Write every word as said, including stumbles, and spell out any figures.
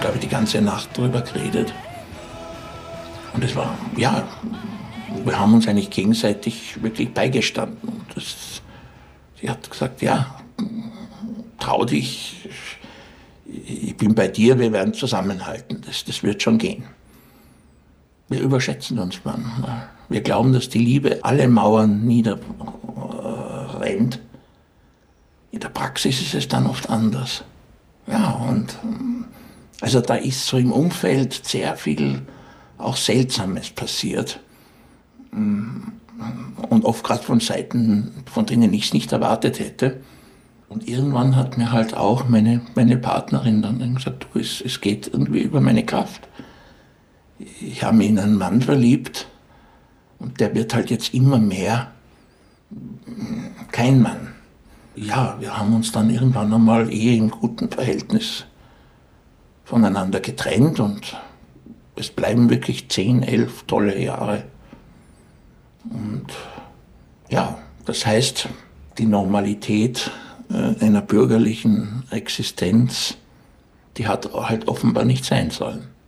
glaube ich, die ganze Nacht drüber geredet. Und es war, ja, wir haben uns eigentlich gegenseitig wirklich beigestanden. Und das, sie hat gesagt, ja, trau dich, ich bin bei dir, wir werden zusammenhalten, das, das wird schon gehen. Wir überschätzen uns manchmal. Wir glauben, dass die Liebe alle Mauern niederrennt. In der Praxis ist es dann oft anders. Ja, und also da ist so im Umfeld sehr viel auch Seltsames passiert. Und oft gerade von Seiten, von denen ich es nicht erwartet hätte. Und irgendwann hat mir halt auch meine, meine Partnerin dann gesagt, du, es, es geht irgendwie über meine Kraft. Ich habe mich in einen Mann verliebt und der wird halt jetzt immer mehr kein Mann. Ja, wir haben uns dann irgendwann einmal eh im guten Verhältnis voneinander getrennt und es bleiben wirklich zehn, elf tolle Jahre. Und ja, das heißt, die Normalität äh, einer bürgerlichen Existenz, die hat halt offenbar nicht sein sollen.